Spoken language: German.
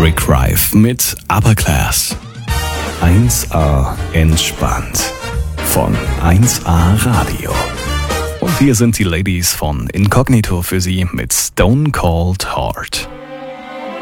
Rick Rife mit Upper Class. 1A entspannt von 1A Radio. Und hier sind die Ladies von Incognito für Sie mit Stone Cold Heart.